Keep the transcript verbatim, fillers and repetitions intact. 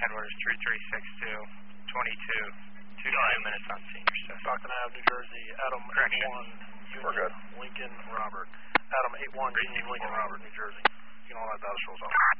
headwaters three three six two, twenty-two, two to three minutes on senior stuff. Stockton Avenue, New Jersey, Adam eight one, Union Lincoln Robert. Adam eight one, Union Lincoln Robert, New Jersey. You know all that data shows up.